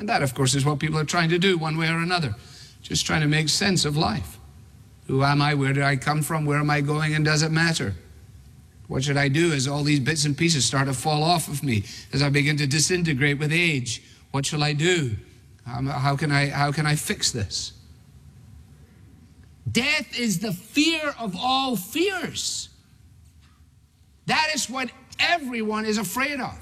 And that, of course, is what people are trying to do one way or another. Just trying to make sense of life. Who am I? Where did I come from? Where am I going? And does it matter? What should I do as all these bits and pieces start to fall off of me, as I begin to disintegrate with age? What shall I do? How can I fix this? Death is the fear of all fears. That is what everyone is afraid of.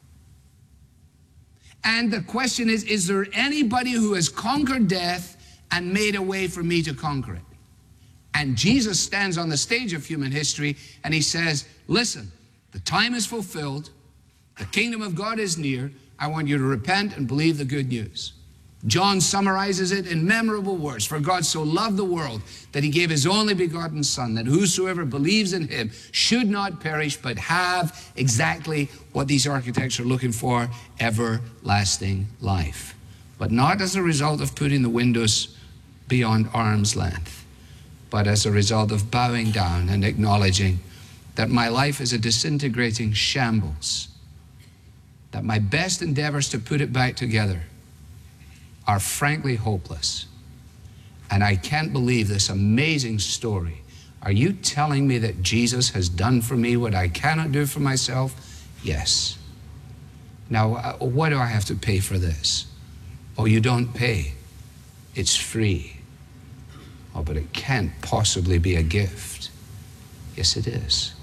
And the question is there anybody who has conquered death and made a way for me to conquer it? And Jesus stands on the stage of human history and he says, listen, the time is fulfilled. The kingdom of God is near. I want you to repent and believe the good news. John summarizes it in memorable words. For God so loved the world that he gave his only begotten Son, that whosoever believes in him should not perish, but have exactly what these architects are looking for, everlasting life. But not as a result of putting the windows beyond arm's length, but as a result of bowing down and acknowledging that my life is a disintegrating shambles, that my best endeavors to put it back together are frankly hopeless. And I can't believe this amazing story. Are you telling me that Jesus has done for me what I cannot do for myself? Yes. Now, what do I have to pay for this? Oh, you don't pay. It's free. Oh, but it can't possibly be a gift. Yes, it is.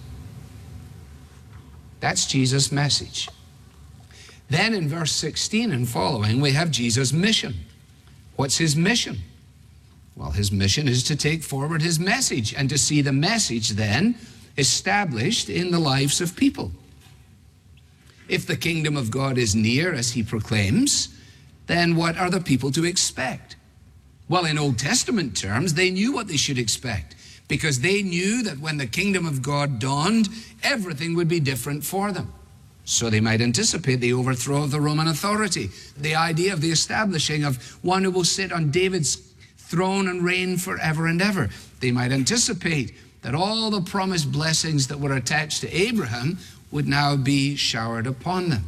That's Jesus' message. Then in verse 16 and following, we have Jesus' mission. What's his mission? Well, his mission is to take forward his message and to see the message then established in the lives of people. If the kingdom of God is near, as he proclaims, then what are the people to expect? Well, in Old Testament terms, they knew what they should expect, because they knew that when the kingdom of God dawned, everything would be different for them. So they might anticipate the overthrow of the Roman authority, the idea of the establishing of one who will sit on David's throne and reign forever and ever. They might anticipate that all the promised blessings that were attached to Abraham would now be showered upon them.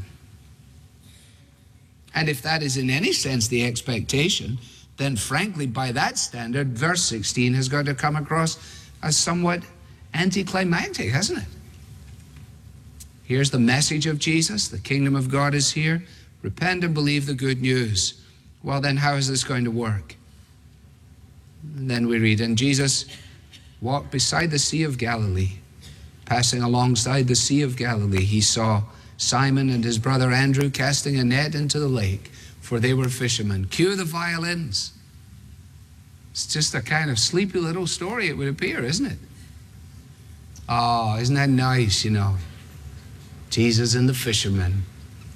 And if that is in any sense the expectation, then frankly, by that standard, verse 16 has got to come across as somewhat anticlimactic, hasn't it? Here's the message of Jesus. The kingdom of God is here. Repent and believe the good news. Well, then how is this going to work? And then we read, and Jesus walked beside the Sea of Galilee. Passing alongside the Sea of Galilee, he saw Simon and his brother Andrew casting a net into the lake, for they were fishermen. Cue the violins. It's just a kind of sleepy little story, it would appear, isn't it? Oh, isn't that nice, you know? Jesus and the fishermen.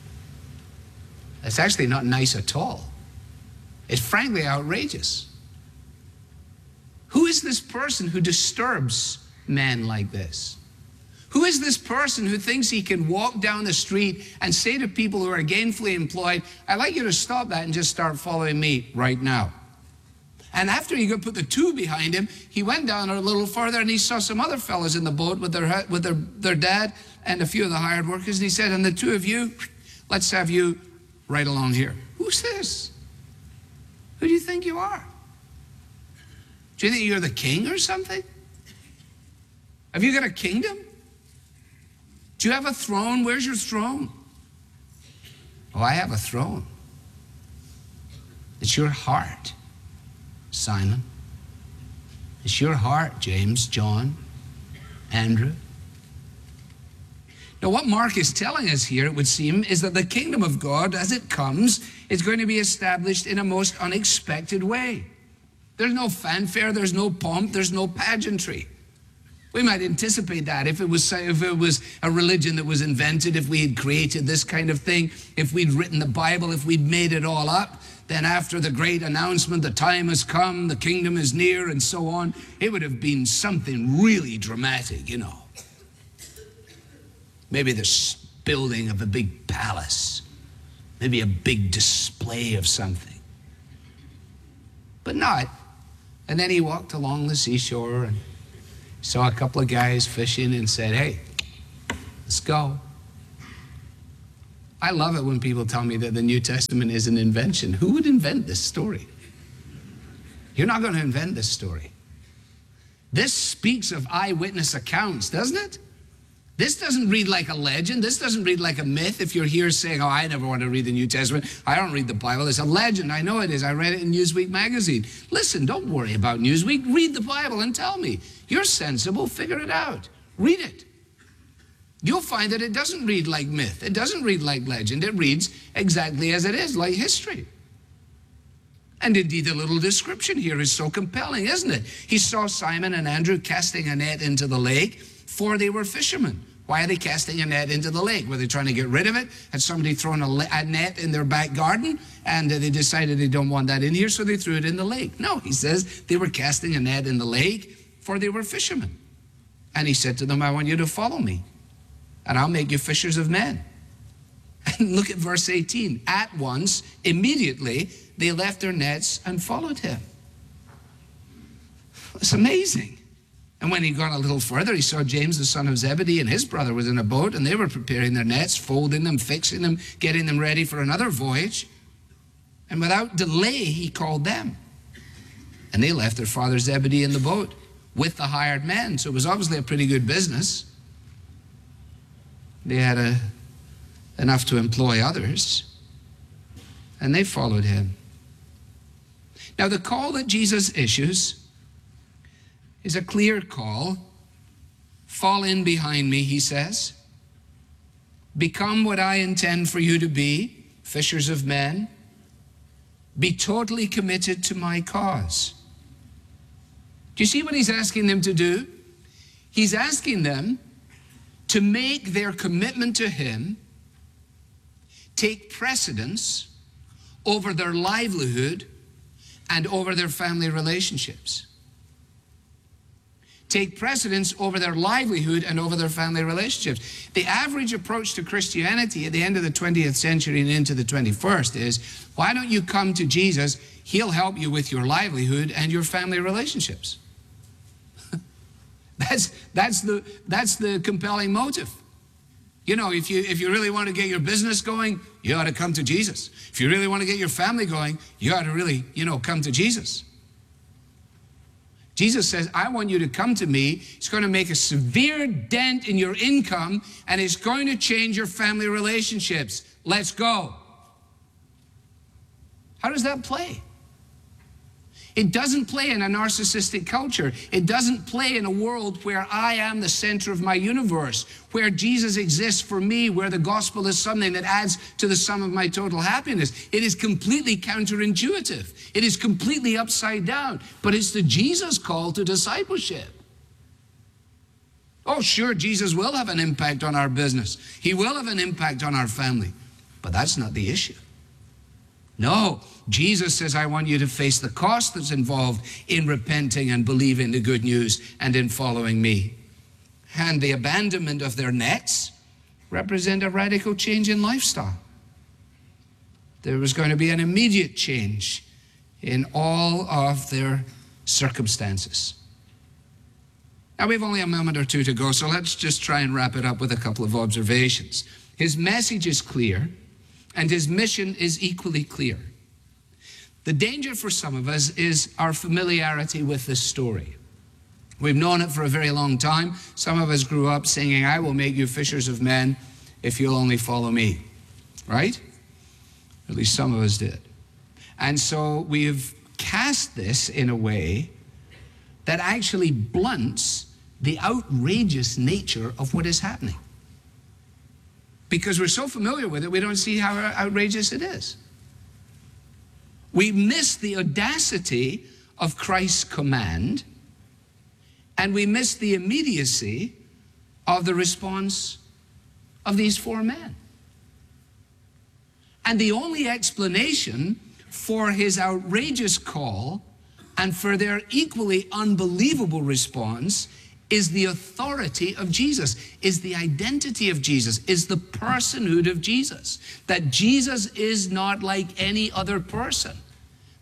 It's actually not nice at all. It's frankly outrageous. Who is this person who disturbs men like this? Who is this person who thinks he can walk down the street and say to people who are gainfully employed, I'd like you to stop that and just start following me right now? And after he put the two behind him, he went down a little further and he saw some other fellows in the boat with their dad and a few of the hired workers. And he said, and the two of you, let's have you right along here. Who's this? Who do you think you are? Do you think you're the king or something? Have you got a kingdom? Do you have a throne? Where's your throne? Oh, I have a throne. It's your heart, Simon. It's your heart, James, John, Andrew. Now, what Mark is telling us here, it would seem, is that the kingdom of God, as it comes, is going to be established in a most unexpected way. There's no fanfare, there's no pomp, there's no pageantry. We might anticipate that if it was a religion that was invented, if we had created this kind of thing, if we'd written the Bible, if we'd made it all up, then after the great announcement, the time has come, the kingdom is near, and so on, it would have been something really dramatic, you know. Maybe the building of a big palace, maybe a big display of something. But not. And then he walked along the seashore and saw a couple of guys fishing and said, hey, let's go. I love it when people tell me that the New Testament is an invention. Who would invent this story? You're not going to invent this story. This speaks of eyewitness accounts, doesn't it? This doesn't read like a legend. This doesn't read like a myth. If you're here saying, oh, I never want to read the New Testament, I don't read the Bible. It's a legend. I know it is. I read it in Newsweek magazine. Listen, don't worry about Newsweek. Read the Bible and tell me. You're sensible. Figure it out. Read it. You'll find that it doesn't read like myth. It doesn't read like legend. It reads exactly as it is, like history. And indeed, the little description here is so compelling, isn't it? He saw Simon and Andrew casting a net into the lake, for they were fishermen. Why are they casting a net into the lake? Were they trying to get rid of it? Had somebody thrown a net in their back garden, and they decided they don't want that in here, so they threw it in the lake? No, he says they were casting a net in the lake, for they were fishermen. And he said to them, I want you to follow me, and I'll make you fishers of men. And look at verse 18. At once, immediately, they left their nets and followed him. It's amazing. And when he got a little further, he saw James, the son of Zebedee, and his brother was in a boat, and they were preparing their nets, folding them, fixing them, getting them ready for another voyage. And without delay, he called them. And they left their father Zebedee in the boat with the hired men. So it was obviously a pretty good business. They had enough to employ others, and they followed him. Now, the call that Jesus issues is a clear call. Fall in behind me, he says. Become what I intend for you to be, fishers of men. Be totally committed to my cause. Do you see what he's asking them to do? He's asking them to make their commitment to him take precedence over their livelihood and over their family relationships. Take precedence over their livelihood and over their family relationships. The average approach to Christianity at the end of the 20th century and into the 21st is, why don't you come to Jesus? He'll help you with your livelihood and your family relationships. That's the compelling motive. You know, if you really want to get your business going, you ought to come to Jesus. If you really want to get your family going, you ought to really, come to Jesus. Jesus says, I want you to come to me. It's going to make a severe dent in your income, and it's going to change your family relationships. Let's go. How does that play? It doesn't play in a narcissistic culture. It doesn't play in a world where I am the center of my universe, where Jesus exists for me, where the gospel is something that adds to the sum of my total happiness. It is completely counterintuitive. It is completely upside down. But it's the Jesus call to discipleship. Oh, sure, Jesus will have an impact on our business. He will have an impact on our family. But that's not the issue. No, Jesus says, I want you to face the cost that's involved in repenting and believing the good news and in following me. And the abandonment of their nets represent a radical change in lifestyle. There was going to be an immediate change in all of their circumstances. Now, we have only a moment or two to go, so let's just try and wrap it up with a couple of observations. His message is clear, and his mission is equally clear. The danger for some of us is our familiarity with this story. We've known it for a very long time. Some of us grew up singing, I will make you fishers of men if you'll only follow me. Right? At least some of us did. And so we've cast this in a way that actually blunts the outrageous nature of what is happening. Because we're so familiar with it, we don't see how outrageous it is. We miss the audacity of Christ's command, and we miss the immediacy of the response of these four men. And the only explanation for his outrageous call and for their equally unbelievable response is the authority of Jesus, is the identity of Jesus, is the personhood of Jesus. That Jesus is not like any other person.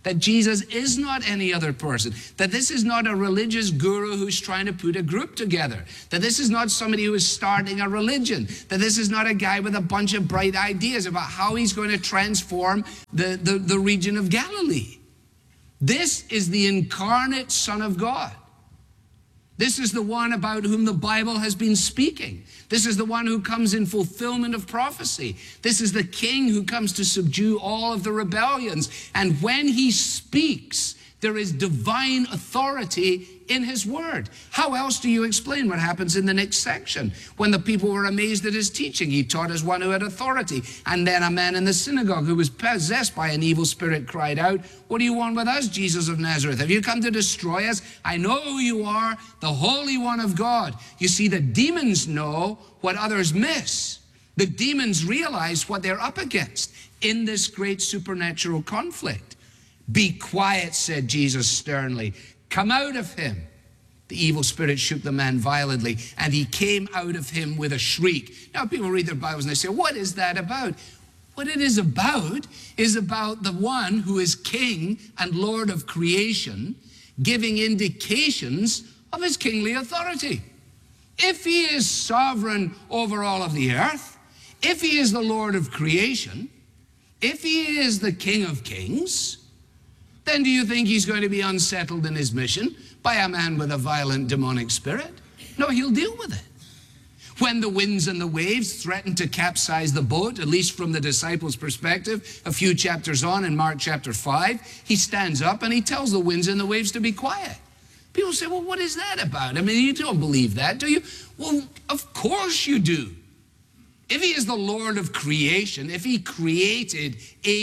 that Jesus is not any other person, that this is not a religious guru who's trying to put a group together, that this is not somebody who is starting a religion, that this is not a guy with a bunch of bright ideas about how he's going to transform the region of Galilee. This is the incarnate Son of God. This is the one about whom the Bible has been speaking. This is the one who comes in fulfillment of prophecy. This is the King who comes to subdue all of the rebellions. And when he speaks, there is divine authority in his word. How else do you explain what happens in the next section? When the people were amazed at his teaching, he taught as one who had authority. And then a man in the synagogue who was possessed by an evil spirit cried out, "What do you want with us, Jesus of Nazareth? Have you come to destroy us? I know who you are, the Holy One of God." You see, the demons know what others miss. The demons realize what they're up against in this great supernatural conflict. "Be quiet," said Jesus sternly. "Come out of him." The evil spirit shook the man violently, and he came out of him with a shriek. Now, people read their Bibles and they say, what is that about? What it is about the one who is King and Lord of creation, giving indications of his kingly authority. If he is sovereign over all of the earth, if he is the Lord of creation, if he is the King of kings, then do you think he's going to be unsettled in his mission by a man with a violent demonic spirit? No, he'll deal with it. When the winds and the waves threaten to capsize the boat, at least from the disciples' perspective, a few chapters on in Mark chapter 5, he stands up and he tells the winds and the waves to be quiet. People say, well, what is that about? I mean, you don't believe that, do you? Well, of course you do. If he is the Lord of creation, if he created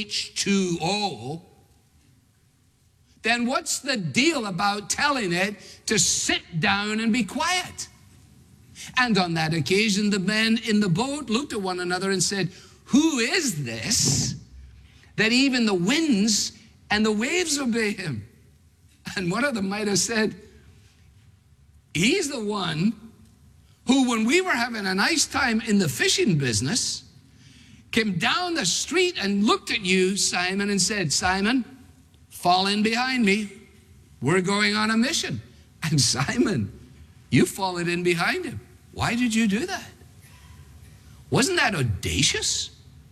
H2O, then what's the deal about telling it to sit down and be quiet? And on that occasion, the men in the boat looked at one another and said, "Who is this that even the winds and the waves obey him?" And one of them might have said, "He's the one who, when we were having a nice time in the fishing business, came down the street and looked at you, Simon, and said, 'Simon, fall in behind me. We're going on a mission.' And Simon, you followed in behind him. Why did you do that? Wasn't that audacious?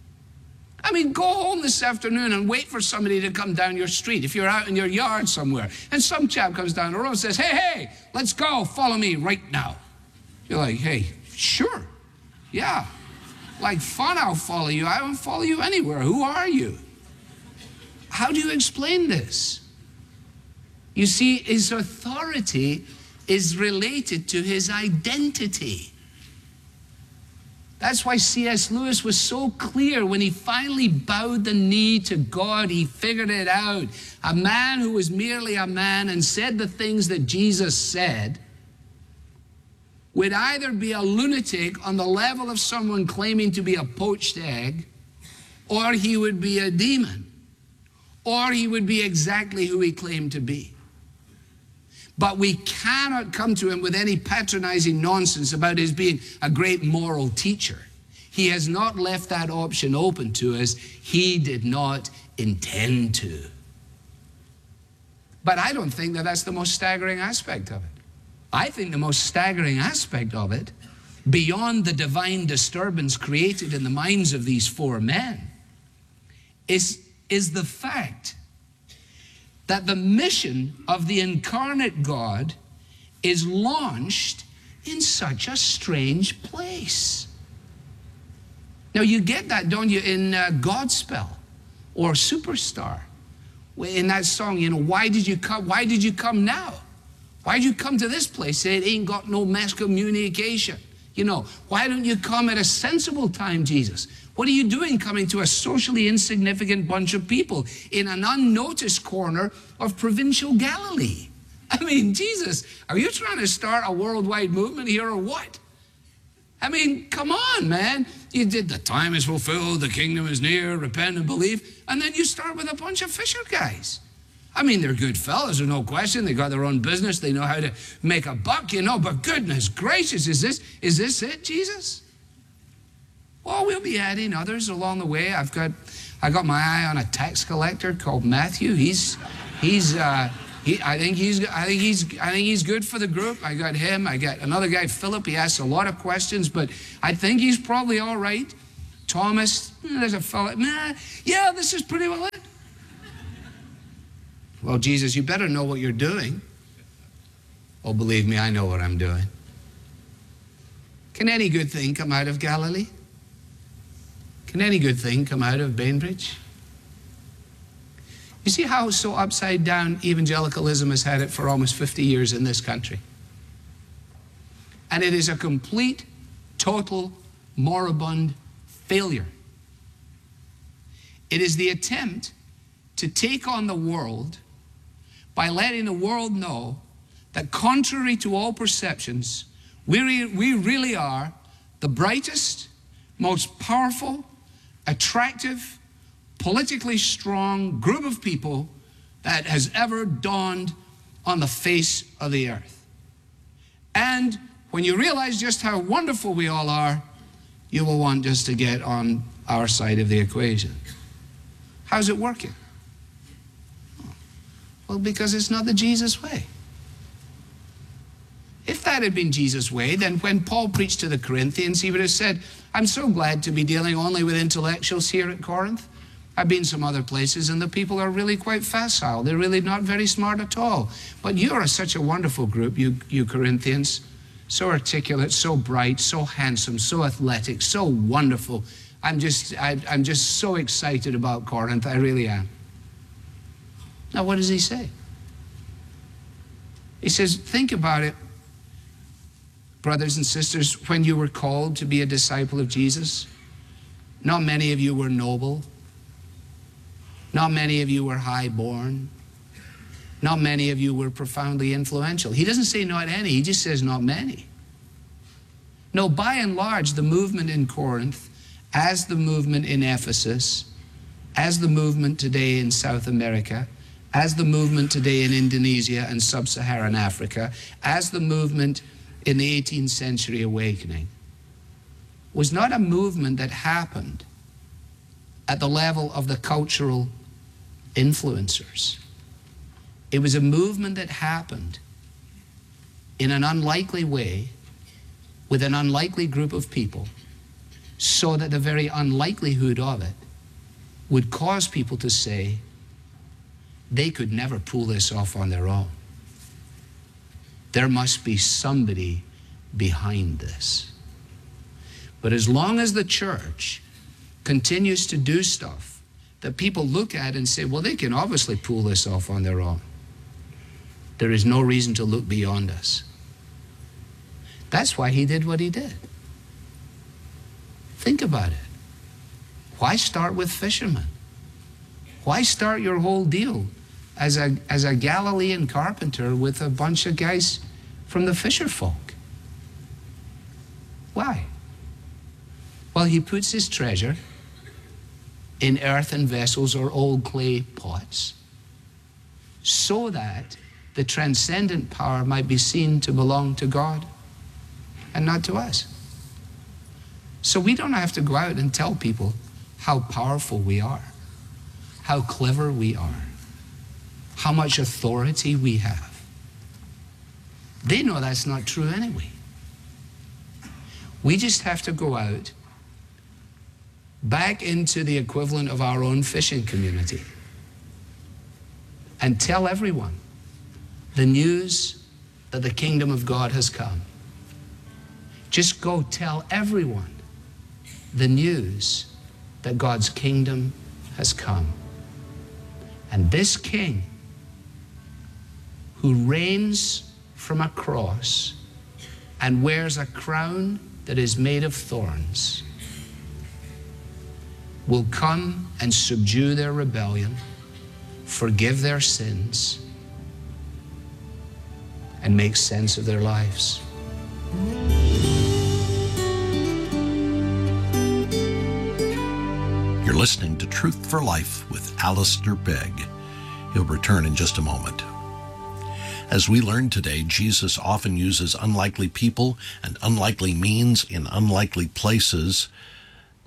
I mean, go home this afternoon and wait for somebody to come down your street. If you're out in your yard somewhere, and some chap comes down the road and says, 'Hey, let's go, follow me right now.' You're like, 'Hey, sure, yeah, like fun, I'll follow you. I won't follow you anywhere. Who are you?' How do you explain this? You see, his authority is related to his identity. That's why C.S. Lewis was so clear when he finally bowed the knee to God. He figured it out. A man who was merely a man and said the things that Jesus said would either be a lunatic on the level of someone claiming to be a poached egg, or he would be a demon, or he would be exactly who he claimed to be. But we cannot come to him with any patronizing nonsense about his being a great moral teacher. He has not left that option open to us. He did not intend to. But I don't think that that's the most staggering aspect of it. I think the most staggering aspect of it, beyond the divine disturbance created in the minds of these four men, is the fact that the mission of the incarnate God is launched in such a strange place. Now you get that, don't you, in Godspell or Superstar. In that song, you know, why did you come now? Why did you come to this place? It ain't got no mass communication. You know, why don't you come at a sensible time, Jesus? What are you doing coming to a socially insignificant bunch of people in an unnoticed corner of provincial Galilee? I mean, Jesus, are you trying to start a worldwide movement here or what? I mean, come on, man. You did the time is fulfilled, the kingdom is near, repent and believe, and then you start with a bunch of fisher guys. I mean, they're good fellas, there's no question. They got their own business. They know how to make a buck, you know, but goodness gracious, is this it, Jesus? Well, we'll be adding others along the way. I've got I got my eye on a tax collector called Matthew. I think he's good for the group. I got him. I got another guy, Philip. He asks a lot of questions, but I think he's probably all right. Thomas, there's a fellow. Yeah, this is pretty well it. Well, Jesus, you better know what you're doing. Oh, believe me, I know what I'm doing. Can any good thing come out of Galilee? Can any good thing come out of Bainbridge? You see how so upside down evangelicalism has had it for almost 50 years in this country? And it is a complete, total, moribund failure. It is the attempt to take on the world by letting the world know that contrary to all perceptions, we really are the brightest, most powerful, attractive, politically strong group of people that has ever dawned on the face of the earth. And when you realize just how wonderful we all are, you will want just to get on our side of the equation. How's it working? Well, because it's not the Jesus way. If that had been Jesus' way, then when Paul preached to the Corinthians, he would have said, I'm so glad to be dealing only with intellectuals here at Corinth. I've been some other places and the people are really quite facile. They're really not very smart at all. But you are such a wonderful group, you Corinthians. So articulate, so bright, so handsome, so athletic, so wonderful. I'm just so excited about Corinth. I really am. Now, what does he say? He says, think about it, brothers and sisters, when you were called to be a disciple of Jesus, not many of you were noble. Not many of you were high-born. Not many of you were profoundly influential. He doesn't say not any, he just says not many. No, by and large, the movement in Corinth, as the movement in Ephesus, as the movement today in South America, as the movement today in Indonesia and sub-Saharan Africa, as the movement in the 18th century awakening, was not a movement that happened at the level of the cultural influencers. It was a movement that happened in an unlikely way with an unlikely group of people, so that the very unlikelihood of it would cause people to say they could never pull this off on their own. There must be somebody behind this. But as long as the church continues to do stuff that people look at and say, well, they can obviously pull this off on their own, there is no reason to look beyond us. That's why he did what he did. Think about it. Why start with fishermen? Why start your whole deal as a Galilean carpenter with a bunch of guys from the fisher folk? Why? Well, he puts his treasure in earthen vessels or old clay pots so that the transcendent power might be seen to belong to God and not to us. So we don't have to go out and tell people how powerful we are, how clever we are, how much authority we have. They know that's not true anyway. We just have to go out back into the equivalent of our own fishing community and tell everyone the news that the kingdom of God has come. Just go tell everyone the news that God's kingdom has come. And this king who reigns from a cross and wears a crown that is made of thorns will come and subdue their rebellion, forgive their sins, and make sense of their lives. You're listening to Truth for Life with Alistair Begg. He'll return in just a moment. As we learned today, Jesus often uses unlikely people and unlikely means in unlikely places.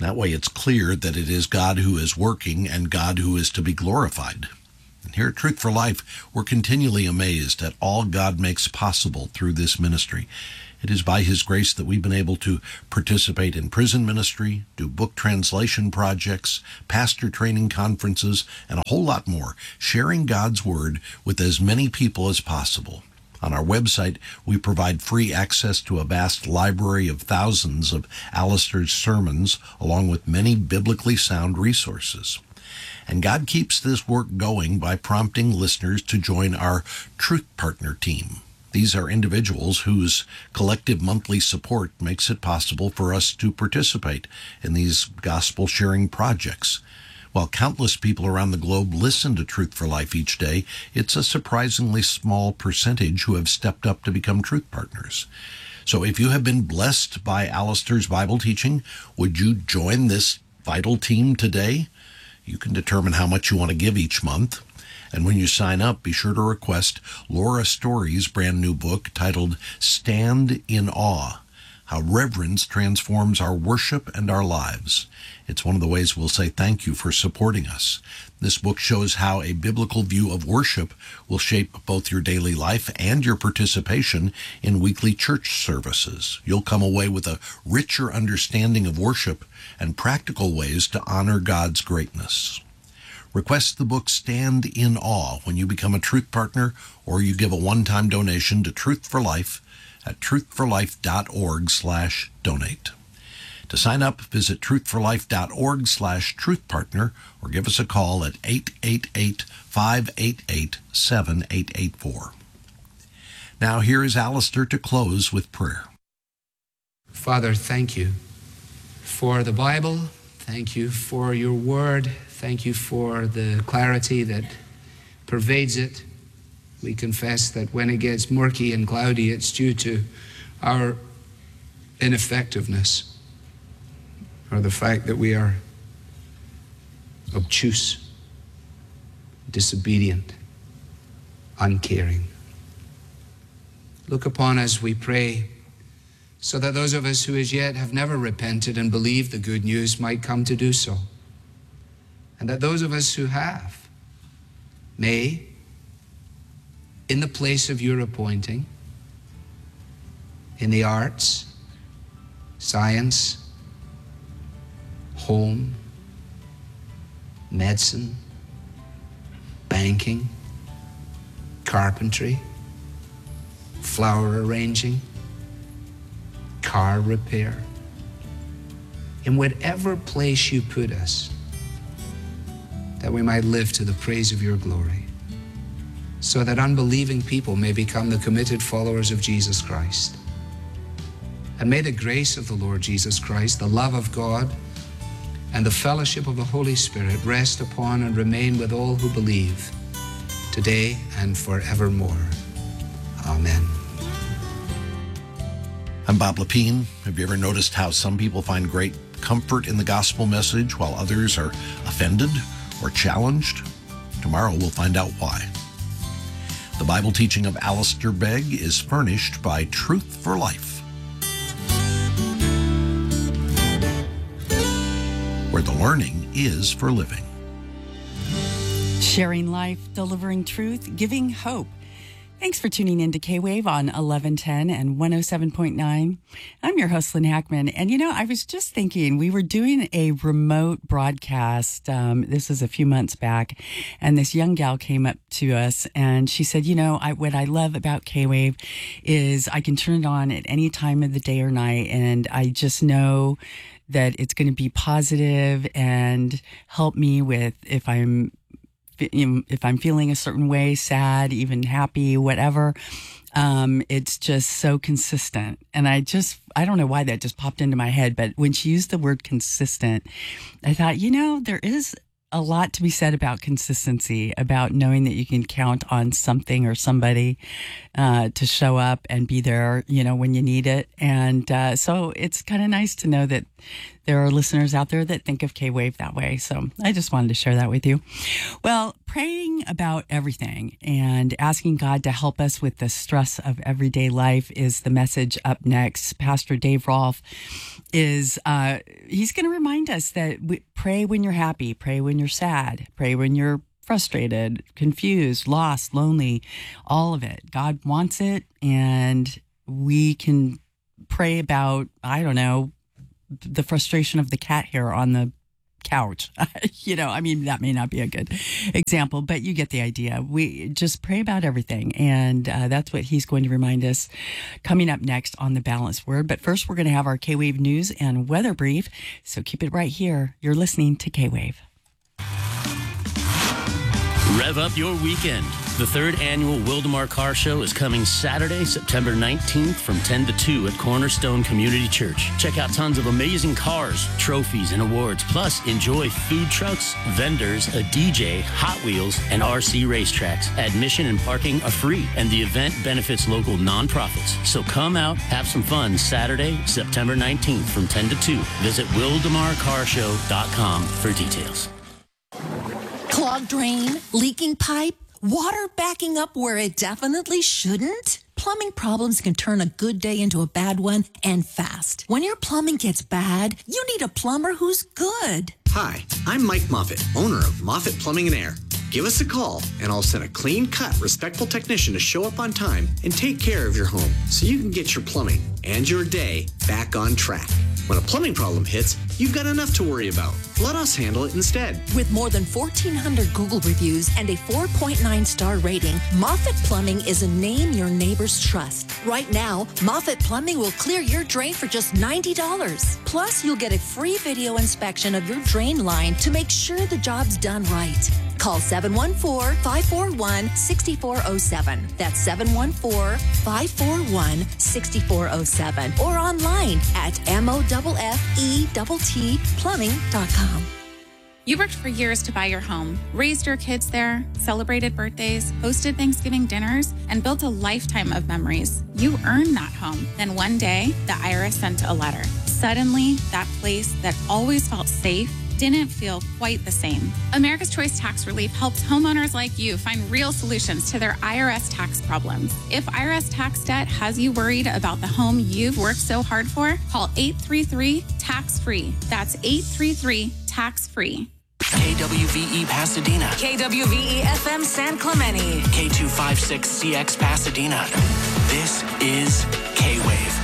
That way it's clear that it is God who is working and God who is to be glorified. And here at Truth for Life, we're continually amazed at all God makes possible through this ministry. It is by His grace that we've been able to participate in prison ministry, do book translation projects, pastor training conferences, and a whole lot more, sharing God's Word with as many people as possible. On our website, we provide free access to a vast library of thousands of Alistair's sermons, along with many biblically sound resources. And God keeps this work going by prompting listeners to join our Truth Partner team. These are individuals whose collective monthly support makes it possible for us to participate in these gospel-sharing projects. While countless people around the globe listen to Truth for Life each day, it's a surprisingly small percentage who have stepped up to become Truth Partners. So if you have been blessed by Alistair's Bible teaching, would you join this vital team today? You can determine how much you want to give each month. And when you sign up, be sure to request Laura Story's brand new book titled Stand in Awe: How Reverence Transforms Our Worship and Our Lives. It's one of the ways we'll say thank you for supporting us. This book shows how a biblical view of worship will shape both your daily life and your participation in weekly church services. You'll come away with a richer understanding of worship and practical ways to honor God's greatness. Request the book Stand in Awe when you become a Truth Partner, or you give a one-time donation to Truth for Life at truthforlife.org/donate. To sign up, visit truthforlife.org/truthpartner or give us a call at 888-588-7884. Now here is Alistair to close with prayer. Father, thank you for the Bible. Thank you for your word. Thank you for the clarity that pervades it. We confess that when it gets murky and cloudy, it's due to our ineffectiveness, or the fact that we are obtuse, disobedient, uncaring. Look upon us, we pray, so that those of us who as yet have never repented and believed the good news might come to do so. And that those of us who have may, in the place of your appointing, in the arts, science, home, medicine, banking, carpentry, flower arranging, car repair, in whatever place you put us, that we might live to the praise of your glory, so that unbelieving people may become the committed followers of Jesus Christ. And may the grace of the Lord Jesus Christ, the love of God, and the fellowship of the Holy Spirit rest upon and remain with all who believe, today and forevermore. Amen. I'm Bob Lepine. Have you ever noticed how some people find great comfort in the gospel message while others are offended or challenged? Tomorrow we'll find out why. The Bible teaching of Alistair Begg is furnished by Truth for Life, where the learning is for living. Sharing life, delivering truth, giving hope. Thanks for tuning in to K-Wave on 1110 and 107.9. I'm your host, Lynn Hackman. And, I was just thinking, we were doing a remote broadcast. This is a few months back. And this young gal came up to us and she said, what I love about K-Wave is I can turn it on at any time of the day or night. And I just know that it's going to be positive and help me with if I'm feeling a certain way, sad, even happy, whatever. It's just so consistent. And I don't know why that just popped into my head, but when she used the word consistent, I thought, there is a lot to be said about consistency, about knowing that you can count on something or somebody to show up and be there, when you need it. And so it's kind of nice to know that there are listeners out there that think of K-Wave that way. So I just wanted to share that with you. Well, praying about everything and asking God to help us with the stress of everyday life is the message up next. Pastor Dave Rolfe is, he's going to remind us that pray when you're happy, pray when you're sad, pray when you're frustrated, confused, lost, lonely, all of it. God wants it, and we can pray about, I don't know, the frustration of the cat hair on the couch. I mean, that may not be a good example, but you get the idea. We just pray about everything, and that's what he's going to remind us coming up next on The Balanced Word. But first, we're going to have our K-Wave news and weather brief, so keep it right here. You're listening to K-Wave. Rev up your weekend. The third annual Wildemar Car Show is coming Saturday, September 19th from 10 to 2 at Cornerstone Community Church. Check out tons of amazing cars, trophies, and awards. Plus, enjoy food trucks, vendors, a DJ, Hot Wheels, and RC racetracks. Admission and parking are free, and the event benefits local nonprofits. So come out, have some fun Saturday, September 19th from 10 to 2. Visit WildemarCarshow.com for details. Clogged drain, leaking pipe, water backing up where it definitely shouldn't? Plumbing problems can turn a good day into a bad one, and fast. When your plumbing gets bad, you need a plumber who's good. Hi, I'm Mike Moffitt, owner of Moffitt Plumbing and Air. Give us a call, and I'll send a clean-cut, respectful technician to show up on time and take care of your home so you can get your plumbing and your day back on track. When a plumbing problem hits, you've got enough to worry about. Let us handle it instead. With more than 1,400 Google reviews and a 4.9-star rating, Moffitt Plumbing is a name your neighbors trust. Right now, Moffitt Plumbing will clear your drain for just $90. Plus, you'll get a free video inspection of your drain line to make sure the job's done right. Call 714-541-6407. That's 714-541-6407. Or online at MOFFETTplumbing.com. You worked for years to buy your home, raised your kids there, celebrated birthdays, hosted Thanksgiving dinners, and built a lifetime of memories. You earned that home. Then one day, the IRS sent a letter. Suddenly, that place that always felt safe didn't feel quite the same. America's Choice Tax Relief helps homeowners like you find real solutions to their IRS tax problems. If IRS tax debt has you worried about the home you've worked so hard for, call 833-TAX-FREE. That's 833-TAX-FREE. KWVE Pasadena. KWVE FM San Clemente. K256CX Pasadena. This is K-Wave.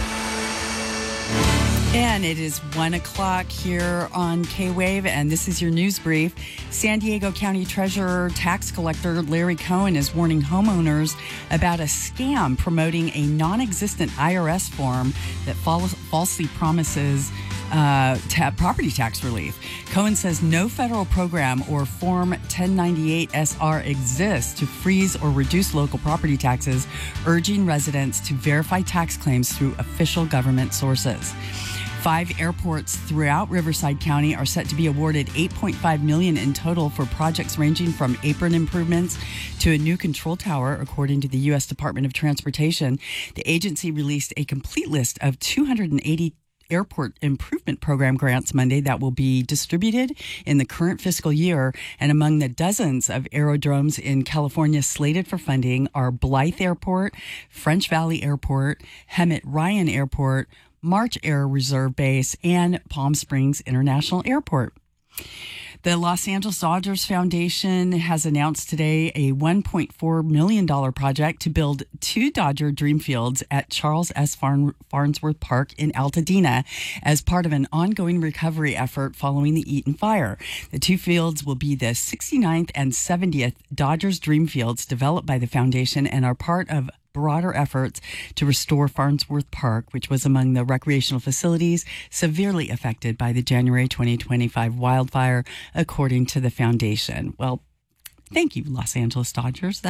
And it is 1 o'clock here on K-Wave, and this is your news brief. San Diego County Treasurer Tax Collector Larry Cohen is warning homeowners about a scam promoting a non-existent IRS form that falsely promises property tax relief. Cohen says no federal program or Form 1098 SR exists to freeze or reduce local property taxes, urging residents to verify tax claims through official government sources. 5 airports throughout Riverside County are set to be awarded $8.5 million in total for projects ranging from apron improvements to a new control tower, according to the U.S. Department of Transportation. The agency released a complete list of 280 Airport Improvement Program grants Monday that will be distributed in the current fiscal year. And among the dozens of aerodromes in California slated for funding are Blythe Airport, French Valley Airport, Hemet Ryan Airport, March Air Reserve Base, and Palm Springs International Airport. The Los Angeles Dodgers Foundation has announced today a $1.4 million project to build 2 Dodger Dream Fields at Charles S. Farnsworth Park in Altadena as part of an ongoing recovery effort following the Eaton fire. The 2 fields will be the 69th and 70th Dodgers Dream Fields developed by the foundation and are part of broader efforts to restore Farnsworth Park, which was among the recreational facilities severely affected by the January 2025 wildfire, according to the foundation. Well, thank you, Los Angeles Dodgers. That's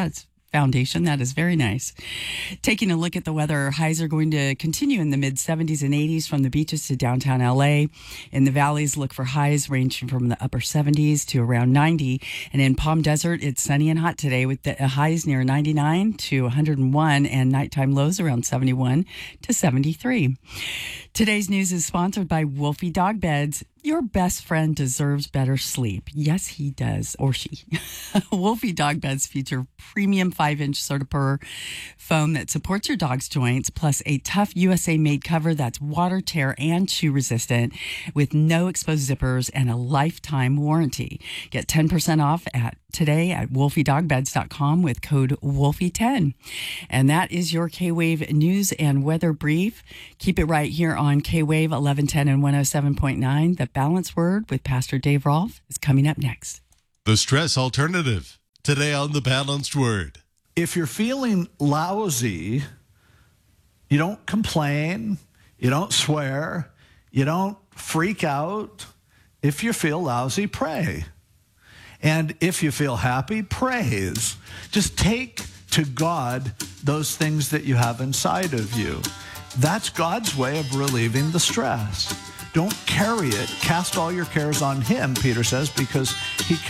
foundation. That is very nice. Taking a look at the weather, highs are going to continue in the mid-70s and 80s from the beaches to downtown LA. In the valleys, look for highs ranging from the upper 70s to around 90. And in Palm Desert, it's sunny and hot today with the highs near 99 to 101 and nighttime lows around 71 to 73. Today's news is sponsored by Wolfie Dog Beds. Your best friend deserves better sleep. Yes, he does, or she. Wolfie Dog Beds feature premium 5-inch Certipur foam that supports your dog's joints, plus a tough USA-made cover that's water, tear, and chew resistant with no exposed zippers and a lifetime warranty. Get 10% off today at wolfiedogbeds.com with code WOLFIE10. And that is your K-Wave news and weather brief. Keep it right here on K-Wave 1110 and 107.9. The Balanced Word with Pastor Dave Rolfe is coming up next. The Stress Alternative, today on The Balanced Word. If you're feeling lousy, you don't complain, you don't swear, you don't freak out. If you feel lousy, pray. And if you feel happy, praise. Just take to God those things that you have inside of you. That's God's way of relieving the stress. Don't carry it. Cast all your cares on him, Peter says, because he